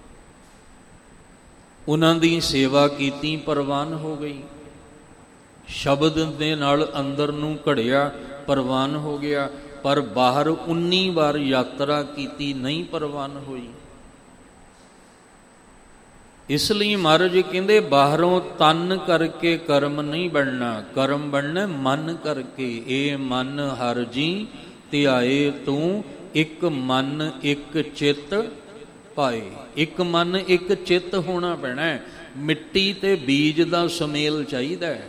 Speaker 1: ਉਹਨਾਂ ਦੀ ਸੇਵਾ ਕੀਤੀ, ਪ੍ਰਵਾਨ ਹੋ ਗਈ। ਸ਼ਬਦ ਦੇ ਨਾਲ ਅੰਦਰ ਨੂੰ ਘੜਿਆ, ਪ੍ਰਵਾਨ ਹੋ ਗਿਆ। ਪਰ ਬਾਹਰ 19 ਵਾਰ ਯਾਤਰਾ ਕੀਤੀ, ਨਹੀਂ ਪ੍ਰਵਾਨ ਹੋਈ। ਇਸ ਲਈ ਮਹਾਰਾਜ ਜੀ ਕਹਿੰਦੇ ਬਾਹਰੋਂ ਤਨ ਕਰਕੇ ਕਰਮ ਨਹੀਂ ਬਣਨਾ, ਕਰਮ ਬਣਨਾ ਮਨ ਕਰਕੇ। ਇਹ ਮਨ ਹਰ ਜੀ ਧਿਆਏ ਤੂੰ, ਇੱਕ ਮਨ ਇੱਕ ਚਿੱਤ ਪਾਏ। ਇੱਕ ਮਨ ਇੱਕ ਚਿੱਤ ਹੋਣਾ ਪੈਣਾ। ਮਿੱਟੀ ਤੇ ਬੀਜ ਦਾ ਸੁਮੇਲ ਚਾਹੀਦਾ ਹੈ।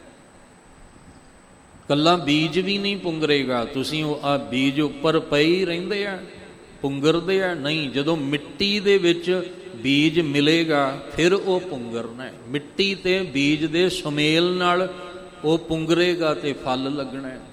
Speaker 1: ਕੱਲਾ ਬੀਜ ਵੀ ਨਹੀਂ ਪੁੰਗਰੇਗਾ। ਤੁਸੀਂ ਉਹ ਆ ਬੀਜ ਉੱਪਰ ਪਏ ਹੀ ਰਹਿੰਦੇ ਆ, ਪੁੰਗਰਦੇ ਆ ਨਹੀਂ। ਜਦੋਂ ਮਿੱਟੀ ਦੇ ਵਿੱਚ ਬੀਜ ਮਿਲੇਗਾ ਫਿਰ ਉਹ ਪੁੰਗਰਨਾ ਹੈ। ਮਿੱਟੀ ਤੇ ਬੀਜ ਦੇ ਸੁਮੇਲ ਨਾਲ ਉਹ ਪੁੰਗਰੇਗਾ ਤੇ ਫਲ ਲੱਗਣਾ ਹੈ।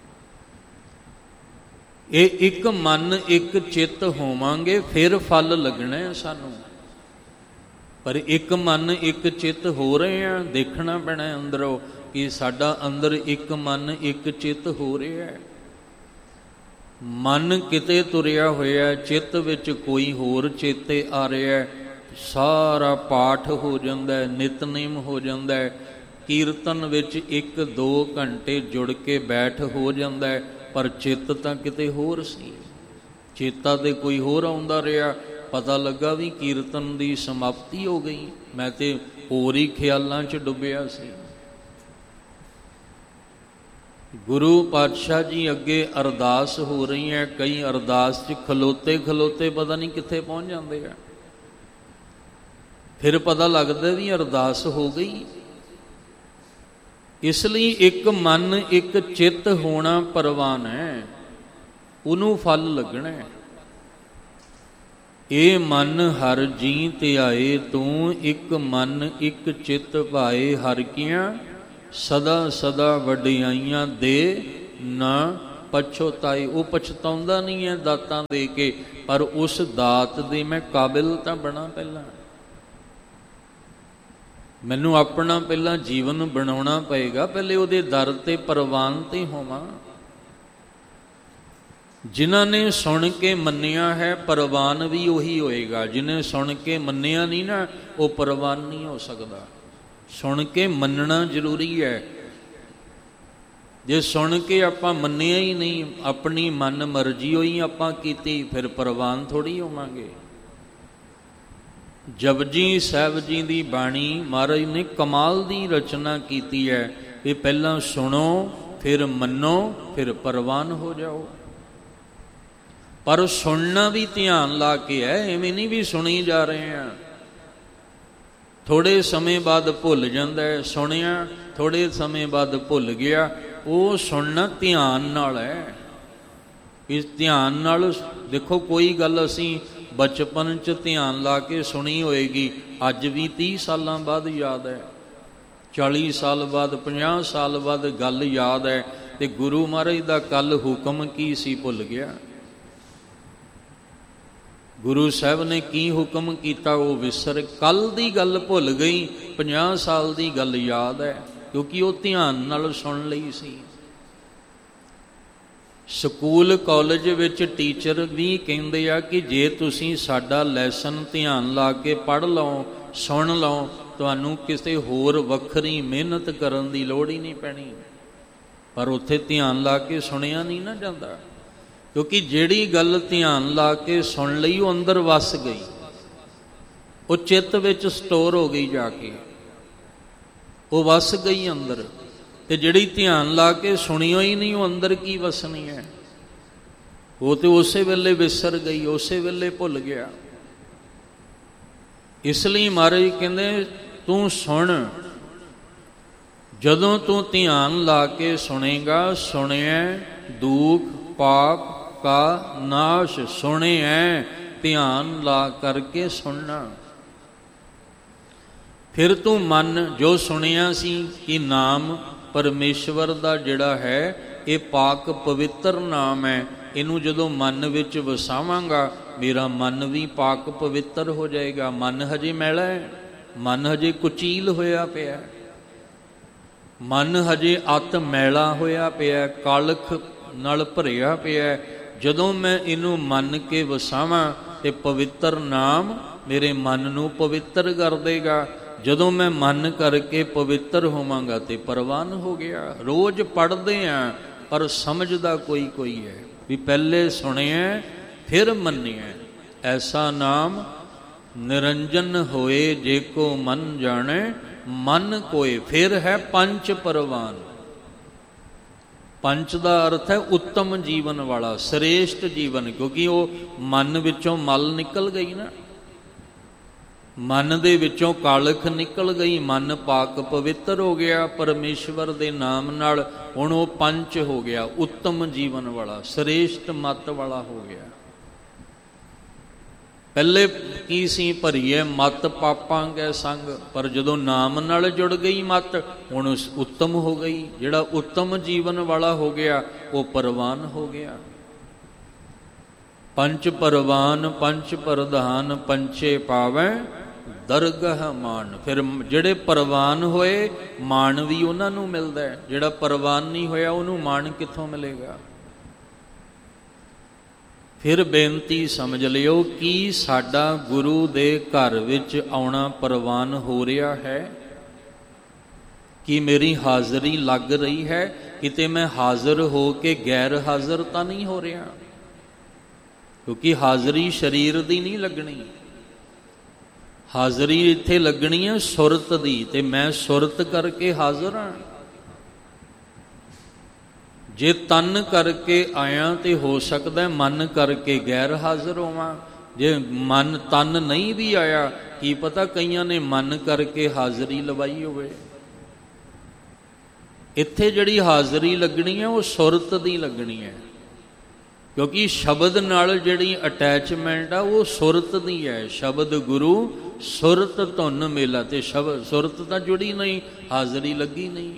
Speaker 1: ਇਹ ਇੱਕ ਮਨ ਇੱਕ ਚਿੱਤ ਹੋਵਾਂਗੇ ਫਿਰ ਫਲ ਲੱਗਣਾ ਹੈ ਸਾਨੂੰ। ਪਰ ਇੱਕ ਮਨ ਇੱਕ ਚਿੱਤ ਹੋ ਰਹੇ ਆ, ਦੇਖਣਾ ਪੈਣਾ ਅੰਦਰੋਂ ਕਿ ਸਾਡਾ ਅੰਦਰ ਇੱਕ ਮਨ ਇੱਕ ਚਿੱਤ ਹੋ ਰਿਹਾ ਹੈ। ਮਨ ਕਿਤੇ ਤੁਰਿਆ ਹੋਇਆ, ਚਿੱਤ ਵਿੱਚ ਕੋਈ ਹੋਰ ਚੇਤੇ ਆ ਰਿਹਾ, ਸਾਰਾ ਪਾਠ ਹੋ ਜਾਂਦਾ ਹੈ, ਨਿਤਨੇਮ ਹੋ ਜਾਂਦਾ ਹੈ, ਕੀਰਤਨ ਵਿੱਚ 1-2 ਘੰਟੇ ਜੁੜ ਕੇ ਬੈਠ ਹੋ ਜਾਂਦਾ ਹੈ, ਪਰ ਚਿੱਤ ਤਾਂ ਕਿਤੇ ਹੋਰ ਸੀ। ਚੇਤਾ ਤੇ ਕੋਈ ਹੋਰ ਆਉਂਦਾ ਰਿਹਾ। ਪਤਾ ਲੱਗਾ ਵੀ ਕੀਰਤਨ ਦੀ ਸਮਾਪਤੀ ਹੋ ਗਈ, ਮੈਂ ਤੇ ਹੋਰ ਹੀ ਖਿਆਲਾਂ 'ਚ ਡੁੱਬਿਆ ਸੀ। ਗੁਰੂ ਪਾਤਸ਼ਾਹ ਜੀ ਅੱਗੇ ਅਰਦਾਸ ਹੋ ਰਹੀ ਹੈ, ਕਈ ਅਰਦਾਸ 'ਚ ਖਲੋਤੇ ਖਲੋਤੇ ਪਤਾ ਨਹੀਂ ਕਿੱਥੇ ਪਹੁੰਚ ਜਾਂਦੇ ਆ। ਫਿਰ ਪਤਾ ਲੱਗਦਾ ਵੀ ਅਰਦਾਸ ਹੋ ਗਈ। ਇਸ ਲਈ ਇੱਕ ਮਨ ਇੱਕ ਚਿੱਤ ਹੋਣਾ ਪ੍ਰਵਾਨ ਹੈ, ਉਹਨੂੰ ਫਲ ਲੱਗਣਾ ਹੈ। ਇਹ ਮਨ ਹਰ ਜੀ ਧਿਆਏ ਤੂੰ, ਇੱਕ ਮਨ ਇੱਕ ਚਿੱਤ ਭਾਏ। ਹਰ ਕੀਆਂ ਸਦਾ ਸਦਾ ਵਡਿਆਈਆਂ ਦੇ ਨਾ ਪਛਤਾਈ। ਉਹ ਪਛਤਾਉਂਦਾ ਨਹੀਂ ਹੈ ਦਾਤਾਂ ਦੇ ਕੇ, ਪਰ ਉਸ ਦਾਤ ਦੇ ਮੈਂ ਕਾਬਿਲ ਤਾਂ ਬਣਾ। ਪਹਿਲਾਂ ਮੈਨੂੰ ਆਪਣਾ ਪਹਿਲਾਂ ਜੀਵਨ ਬਣਾਉਣਾ ਪਏਗਾ, ਪਹਿਲੇ ਉਹਦੇ ਦਰ ਤੇ ਪ੍ਰਵਾਨ ਤੇ ਹੋਵਾਂ। ਜਿਨ੍ਹਾਂ ਨੇ ਸੁਣ ਕੇ ਮੰਨਿਆ ਹੈ ਪ੍ਰਵਾਨ ਵੀ ਉਹੀ ਹੋਏਗਾ। ਜਿਹਨੇ ਸੁਣ ਕੇ ਮੰਨਿਆ ਨਹੀਂ ਨਾ, ਉਹ ਪ੍ਰਵਾਨ ਨਹੀਂ ਹੋ ਸਕਦਾ। ਸੁਣ ਕੇ ਮੰਨਣਾ ਜ਼ਰੂਰੀ ਹੈ। ਜੇ ਸੁਣ ਕੇ ਆਪਾਂ ਮੰਨਿਆ ਹੀ ਨਹੀਂ, ਆਪਣੀ ਮਨ ਮਰਜ਼ੀ ਹੋਈ ਆਪਾਂ ਕੀਤੀ, ਫਿਰ ਪ੍ਰਵਾਨ ਥੋੜ੍ਹੀ ਹੋਵਾਂਗੇ। ਜਪਜੀ ਸਾਹਿਬ ਜੀ ਦੀ ਬਾਣੀ ਮਹਾਰਾਜ ਨੇ ਕਮਾਲ ਦੀ ਰਚਨਾ ਕੀਤੀ ਹੈ। ਇਹ ਪਹਿਲਾਂ ਸੁਣੋ, ਫਿਰ ਮੰਨੋ, ਫਿਰ ਪ੍ਰਵਾਨ ਹੋ ਜਾਓ। ਪਰ ਸੁਣਨਾ ਵੀ ਧਿਆਨ ਲਾ ਕੇ ਹੈ, ਐਵੇਂ ਨਹੀਂ ਵੀ ਸੁਣੀ ਜਾ ਰਹੇ ਹਾਂ। ਥੋੜ੍ਹੇ ਸਮੇਂ ਬਾਅਦ ਭੁੱਲ ਜਾਂਦਾ ਹੈ, ਸੁਣਿਆ ਥੋੜ੍ਹੇ ਸਮੇਂ ਬਾਅਦ ਭੁੱਲ ਗਿਆ। ਉਹ ਸੁਣਨਾ ਧਿਆਨ ਨਾਲ ਹੈ। ਇਸ ਧਿਆਨ ਨਾਲ ਦੇਖੋ, ਕੋਈ ਗੱਲ ਅਸੀਂ ਬਚਪਨ 'ਚ ਧਿਆਨ ਲਾ ਕੇ ਸੁਣੀ ਹੋਏਗੀ, ਅੱਜ ਵੀ 30 ਸਾਲਾਂ ਬਾਅਦ ਯਾਦ ਹੈ, 40 ਸਾਲ ਬਾਅਦ, 50 ਸਾਲ ਬਾਅਦ ਗੱਲ ਯਾਦ ਹੈ। ਤੇ ਗੁਰੂ ਮਹਾਰਾਜ ਦਾ ਕੱਲ ਹੁਕਮ ਕੀ ਸੀ ਭੁੱਲ ਗਿਆ। ਗੁਰੂ ਸਾਹਿਬ ਨੇ ਕੀ ਹੁਕਮ ਕੀਤਾ ਉਹ ਵਿਸਰ, ਕੱਲ ਦੀ ਗੱਲ ਭੁੱਲ ਗਈ, 50 ਸਾਲ ਦੀ ਗੱਲ ਯਾਦ ਹੈ, ਕਿਉਂਕਿ ਉਹ ਧਿਆਨ ਨਾਲ ਸੁਣ ਲਈ ਸੀ। ਸਕੂਲ ਕਾਲਜ ਵਿੱਚ ਟੀਚਰ ਵੀ ਕਹਿੰਦੇ ਆ ਕਿ ਜੇ ਤੁਸੀਂ ਸਾਡਾ ਲੈਸਨ ਧਿਆਨ ਲਾ ਕੇ ਪੜ੍ਹ ਲਓ, ਸੁਣ ਲਓ, ਤੁਹਾਨੂੰ ਕਿਸੇ ਹੋਰ ਵੱਖਰੀ ਮਿਹਨਤ ਕਰਨ ਦੀ ਲੋੜ ਹੀ ਨਹੀਂ ਪੈਣੀ। ਪਰ ਉੱਥੇ ਧਿਆਨ ਲਾ ਕੇ ਸੁਣਿਆ ਨਹੀਂ ਨਾ ਜਾਂਦਾ, ਕਿਉਂਕਿ ਜਿਹੜੀ ਗੱਲ ਧਿਆਨ ਲਾ ਕੇ ਸੁਣ ਲਈ ਉਹ ਅੰਦਰ ਵਸ ਗਈ, ਉਹ ਚਿੱਤ ਵਿੱਚ ਸਟੋਰ ਹੋ ਗਈ, ਜਾ ਕੇ ਉਹ ਵਸ ਗਈ ਅੰਦਰ। ਤੇ ਜਿਹੜੀ ਧਿਆਨ ਲਾ ਕੇ ਸੁਣੀ ਹੋਈ ਨਹੀਂ, ਉਹ ਅੰਦਰ ਕੀ ਵਸਣੀ ਹੈ? ਉਹ ਤੇ ਉਸੇ ਵੇਲੇ ਵਿਸਰ ਗਈ, ਉਸੇ ਵੇਲੇ ਭੁੱਲ ਗਿਆ। ਇਸ ਲਈ ਮਹਾਰਾਜ ਕਹਿੰਦੇ ਤੂੰ ਸੁਣ, ਜਦੋਂ ਤੂੰ ਧਿਆਨ ਲਾ ਕੇ ਸੁਣੇਗਾ, ਸੁਣਿਆ ਦੁੱਖ ਪਾਪ ਕਾ ਨਾਸ਼, ਸੁਣਿਆ ਧਿਆਨ ਲਾ ਕਰਕੇ ਸੁਣਨਾ। ਫਿਰ ਤੂੰ ਮਨ ਜੋ ਸੁਣਿਆ ਸੀ ਕਿ ਨਾਮ ਪਰਮੇਸ਼ਵਰ ਦਾ ਜਿਹੜਾ ਹੈ ਇਹ ਪਾਕ ਪਵਿੱਤਰ ਨਾਮ ਹੈ, ਇਹਨੂੰ ਜਦੋਂ ਮਨ ਵਿੱਚ ਵਸਾਵਾਂਗਾ ਮੇਰਾ ਮਨ ਵੀ ਪਾਕ ਪਵਿੱਤਰ ਹੋ ਜਾਏਗਾ। ਮਨ ਹਜੇ ਮੈਲਾ ਹੈ, ਮਨ ਹਜੇ ਕੁਚੀਲ ਹੋਇਆ ਪਿਆ, ਮਨ ਹਜੇ ਅਤ ਮੈਲਾ ਹੋਇਆ ਪਿਆ, ਕਾਲਖ ਨਾਲ ਭਰਿਆ ਪਿਆ। ਜਦੋਂ ਮੈਂ ਇਹਨੂੰ ਮੰਨ ਕੇ ਵਸਾਵਾਂ ਤੇ ਪਵਿੱਤਰ ਨਾਮ ਮੇਰੇ ਮਨ ਨੂੰ ਪਵਿੱਤਰ ਕਰ ਦੇਗਾ। ਜਦੋਂ ਮੈਂ ਮਨ ਕਰਕੇ ਪਵਿੱਤਰ ਹੋਵਾਂਗਾ ਤੇ ਪ੍ਰਵਾਨ ਹੋ ਗਿਆ। ਰੋਜ਼ ਪੜ੍ਹਦੇ ਆ ਪਰ ਸਮਝਦਾ ਕੋਈ ਕੋਈ ਹੈ ਵੀ ਪਹਿਲੇ ਸੁਣਿਆ ਫਿਰ ਮੰਨਿਆ। ਐਸਾ ਨਾਮ ਨਿਰੰਜਨ ਹੋਏ ਜੇ ਕੋ ਮਨ ਜਾਣੇ, ਮਨ ਕੋਏ। ਫਿਰ ਹੈ ਪੰਚ ਪਰਵਾਨ। ਪੰਚ ਦਾ ਅਰਥ ਹੈ ਉੱਤਮ ਜੀਵਨ ਵਾਲਾ, ਸ੍ਰੇਸ਼ਟ ਜੀਵਨ, ਕਿਉਂਕਿ ਉਹ ਮਨ ਵਿੱਚੋਂ ਮਲ ਨਿਕਲ ਗਈ ਨਾ, ਮਨ ਦੇ ਵਿੱਚੋਂ ਕਾਲਖ ਨਿਕਲ ਗਈ, ਮਨ ਪਾਕ ਪਵਿੱਤਰ ਹੋ ਗਿਆ ਪਰਮੇਸ਼ਵਰ ਦੇ ਨਾਮ ਨਾਲ। ਹੁਣ ਉਹ ਪੰਚ ਹੋ ਗਿਆ, ਉੱਤਮ ਜੀਵਨ ਵਾਲਾ, ਸ੍ਰੇਸ਼ਟ ਮਤ ਵਾਲਾ ਹੋ ਗਿਆ। ਪਹਿਲੇ ਕੀ ਸੀ? ਭਰੀਏ ਮਤ ਪਾਪਾਂ ਕੈ ਸੰਗ, ਪਰ ਜਦੋਂ ਨਾਮ ਨਾਲ ਜੁੜ ਗਈ ਮਤ, ਹੁਣ ਉੱਤਮ ਹੋ ਗਈ। ਜਿਹੜਾ ਉੱਤਮ ਜੀਵਨ ਵਾਲਾ ਹੋ ਗਿਆ ਉਹ ਪਰਵਾਨ ਹੋ ਗਿਆ। ਪੰਚ ਪਰਵਾਨ ਪੰਚ ਪ੍ਰਧਾਨ, ਪੰਚੇ ਪਾਵੈ ਦਰਗਹ ਮਾਨ। ਫਿਰ ਜਿਹੜੇ ਪਰਵਾਨ ਹੋਏ ਮਾਣ ਵੀ ਉਹਨਾਂ ਨੂੰ ਮਿਲਦਾ ਹੈ, ਜਿਹੜਾ ਪਰਵਾਨ ਨਹੀਂ ਹੋਇਆ ਉਹਨੂੰ ਮਾਣ ਕਿੱਥੋਂ ਮਿਲੇਗਾ? ਫਿਰ ਬੇਨਤੀ ਸਮਝ ਲਿਓ ਕਿ ਸਾਡਾ ਗੁਰੂ ਦੇ ਘਰ ਵਿੱਚ ਆਉਣਾ ਪ੍ਰਵਾਨ ਹੋ ਰਿਹਾ ਹੈ ਕਿ ਮੇਰੀ ਹਾਜ਼ਰੀ ਲੱਗ ਰਹੀ ਹੈ? ਕਿਤੇ ਮੈਂ ਹਾਜ਼ਰ ਹੋ ਕੇ ਗੈਰ ਹਾਜ਼ਰ ਤਾਂ ਨਹੀਂ ਹੋ ਰਿਹਾ, ਕਿਉਂਕਿ ਹਾਜ਼ਰੀ ਸਰੀਰ ਦੀ ਨਹੀਂ ਲੱਗਣੀ, ਹਾਜ਼ਰੀ ਇੱਥੇ ਲੱਗਣੀ ਹੈ ਸੁਰਤ ਦੀ, ਤੇ ਮੈਂ ਸੁਰਤ ਕਰਕੇ ਹਾਜ਼ਰ ਹਾਂ। ਜੇ ਤਨ ਕਰਕੇ ਆਇਆ ਤੇ ਹੋ ਸਕਦਾ ਮਨ ਕਰਕੇ ਗੈਰ ਹਾਜ਼ਰ ਹੋਵਾਂ। ਜੇ ਮਨ ਤਨ ਨਹੀਂ ਵੀ ਆਇਆ, ਕੀ ਪਤਾ ਕਈਆਂ ਨੇ ਮਨ ਕਰਕੇ ਹਾਜ਼ਰੀ ਲਵਾਈ ਹੋਵੇ। ਇੱਥੇ ਜਿਹੜੀ ਹਾਜ਼ਰੀ ਲੱਗਣੀ ਹੈ ਉਹ ਸੁਰਤ ਦੀ ਲੱਗਣੀ ਹੈ, ਕਿਉਂਕਿ ਸ਼ਬਦ ਨਾਲ ਜਿਹੜੀ ਅਟੈਚਮੈਂਟ ਆ ਉਹ ਸੁਰਤ ਦੀ ਹੈ। ਸ਼ਬਦ ਗੁਰੂ ਸੁਰਤ ਧੁਨ ਮੇਲਾ, ਤੇ ਸ਼ਬਦ ਸੁਰਤ ਤਾਂ ਜੁੜੀ ਨਹੀਂ, ਹਾਜ਼ਰੀ ਲੱਗੀ ਨਹੀਂ।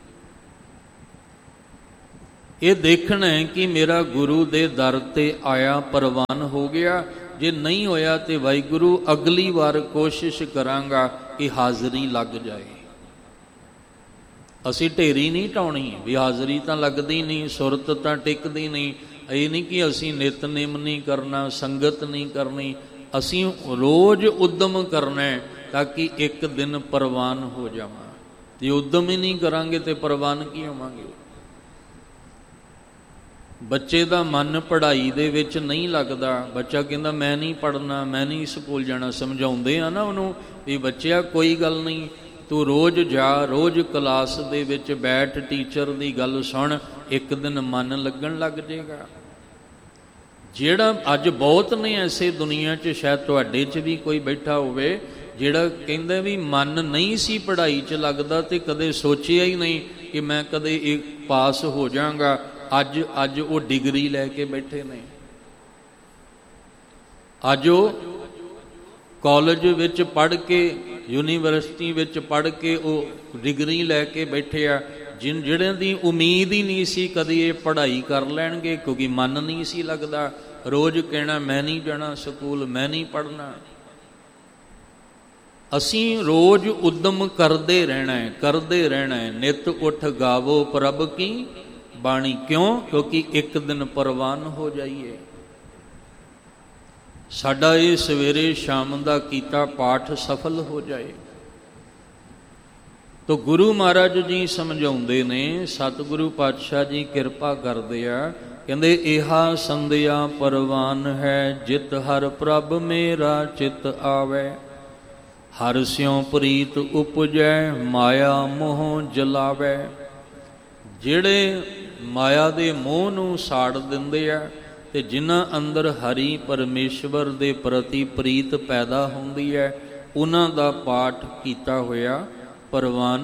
Speaker 1: ਇਹ ਦੇਖਣਾ ਹੈ ਕਿ ਮੇਰਾ ਗੁਰੂ ਦੇ ਦਰ ਤੇ ਆਇਆ ਪ੍ਰਵਾਨ ਹੋ ਗਿਆ। ਜੇ ਨਹੀਂ ਹੋਇਆ ਤੇ ਵਾਹਿਗੁਰੂ ਅਗਲੀ ਵਾਰ ਕੋਸ਼ਿਸ਼ ਕਰਾਂਗਾ ਕਿ ਹਾਜ਼ਰੀ ਲੱਗ ਜਾਏ। ਅਸੀਂ ਢੇਰੀ ਨਹੀਂ ਢਾਉਣੀ ਵੀ ਹਾਜ਼ਰੀ ਤਾਂ ਲੱਗਦੀ ਨਹੀਂ, ਸੁਰਤ ਤਾਂ ਟਿਕਦੀ ਨਹੀਂ। ਇਹ ਨਹੀਂ ਕਿ ਅਸੀਂ ਨਿਤਨੇਮ ਨਹੀਂ ਕਰਨਾ, ਸੰਗਤ ਨਹੀਂ ਕਰਨੀ, ਅਸੀਂ ਰੋਜ਼ ਉਦਮ ਕਰਨਾ ਤਾਂ ਕਿ ਇੱਕ ਦਿਨ ਪ੍ਰਵਾਨ ਹੋ ਜਾਵਾਂ। ਜੇ ਉਦਮ ਹੀ ਨਹੀਂ ਕਰਾਂਗੇ ਤੇ ਪ੍ਰਵਾਨ ਕੀ ਹੋਵਾਂਗੇ? ਬੱਚੇ ਦਾ ਮਨ ਪੜ੍ਹਾਈ ਦੇ ਵਿੱਚ ਨਹੀਂ ਲੱਗਦਾ, ਬੱਚਾ ਕਹਿੰਦਾ ਮੈਂ ਨਹੀਂ ਪੜ੍ਹਨਾ, ਮੈਂ ਨਹੀਂ ਸਕੂਲ ਜਾਣਾ। ਸਮਝਾਉਂਦੇ ਆ ਨਾ ਉਹਨੂੰ ਵੀ ਬੱਚਿਆ ਕੋਈ ਗੱਲ ਨਹੀਂ, ਤੂੰ ਰੋਜ਼ ਜਾ, ਰੋਜ਼ ਕਲਾਸ ਦੇ ਵਿੱਚ ਬੈਠ, ਟੀਚਰ ਦੀ ਗੱਲ ਸੁਣ, ਇੱਕ ਦਿਨ ਮਨ ਲੱਗਣ ਲੱਗ ਜਾਏਗਾ। ਜਿਹੜਾ ਅੱਜ ਬਹੁਤ ਨੇ ਐਸੇ ਦੁਨੀਆ 'ਚ, ਸ਼ਾਇਦ ਤੁਹਾਡੇ 'ਚ ਵੀ ਕੋਈ ਬੈਠਾ ਹੋਵੇ ਜਿਹੜਾ ਕਹਿੰਦਾ ਵੀ ਮਨ ਨਹੀਂ ਸੀ ਪੜ੍ਹਾਈ 'ਚ ਲੱਗਦਾ ਤੇ ਕਦੇ ਸੋਚਿਆ ਹੀ ਨਹੀਂ ਕਿ ਮੈਂ ਕਦੇ ਇੱਕ ਪਾਸ ਹੋ ਜਾਵਾਂਗਾ। ਅੱਜ ਉਹ ਡਿਗਰੀ ਲੈ ਕੇ ਬੈਠੇ ਨੇ, ਅੱਜ ਉਹ ਕਾਲਜ ਵਿੱਚ ਪੜ੍ਹ ਕੇ, ਯੂਨੀਵਰਸਿਟੀ ਵਿੱਚ ਪੜ੍ਹ ਕੇ ਉਹ ਡਿਗਰੀ ਲੈ ਕੇ ਬੈਠੇ ਆ। ਜਿਹੜਿਆਂ ਦੀ ਉਮੀਦ ਹੀ ਨਹੀਂ ਸੀ ਕਦੀ ਇਹ ਪੜ੍ਹਾਈ ਕਰ ਲੈਣਗੇ, ਕਿਉਂਕਿ ਮਨ ਨਹੀਂ ਸੀ ਲੱਗਦਾ। ਰੋਜ਼ ਕਹਿਣਾ ਮੈਂ ਨਹੀਂ ਜਾਣਾ ਸਕੂਲ, ਮੈਂ ਨਹੀਂ ਪੜ੍ਹਨਾ। ਅਸੀਂ ਰੋਜ਼ ਉਦਮ ਕਰਦੇ ਰਹਿਣਾ ਹੈ, ਕਰਦੇ ਰਹਿਣਾ ਹੈ। ਨਿਤ ਉੱਠ ਗਾਵੋ ਪ੍ਰਭ ਕੀ ਬਾਣੀ। ਕਿਉਂ? ਕਿਉਂਕਿ ਇੱਕ ਦਿਨ ਪ੍ਰਵਾਨ ਹੋ ਜਾਈਏ। ਸਾਡਾ ਇਹ ਸਵੇਰੇ ਸ਼ਾਮ ਦਾ ਕੀਤਾ ਪਾਠ ਸਫਲ ਹੋ ਜਾਏ। ਤੋ ਗੁਰੂ ਮਹਾਰਾਜ ਜੀ ਸਮਝਾਉਂਦੇ ਨੇ, ਸਤਿਗੁਰੂ ਪਾਤਸ਼ਾਹ ਜੀ ਕਿਰਪਾ ਕਰਦੇ ਆ, ਕਹਿੰਦੇ ਇਹਾ ਸੰਧਿਆ ਪਰਵਾਨ ਹੈ, ਜਿਤ ਹਰ ਪ੍ਰਭ ਮੇਰਾ ਚਿਤ ਆਵੈ। ਹਰ ਸਿਉ ਪ੍ਰੀਤ ਉਪਜੈ, ਮਾਇਆ ਮੋਹ ਜਲਾਵੈ। ਜਿਹੜੇ ਮਾਇਆ ਦੇ ਮੋਹ ਨੂੰ ਸਾੜ ਦਿੰਦੇ ਆ ਤੇ ਜਿਨ੍ਹਾਂ ਅੰਦਰ ਹਰੀ ਪਰਮੇਸ਼ਵਰ ਦੇ ਪ੍ਰਤੀ ਪ੍ਰੀਤ ਪੈਦਾ ਹੁੰਦੀ ਹੈ, ਉਹਨਾਂ ਦਾ ਪਾਠ ਕੀਤਾ ਹੋਇਆ ਪਰਵਾਨ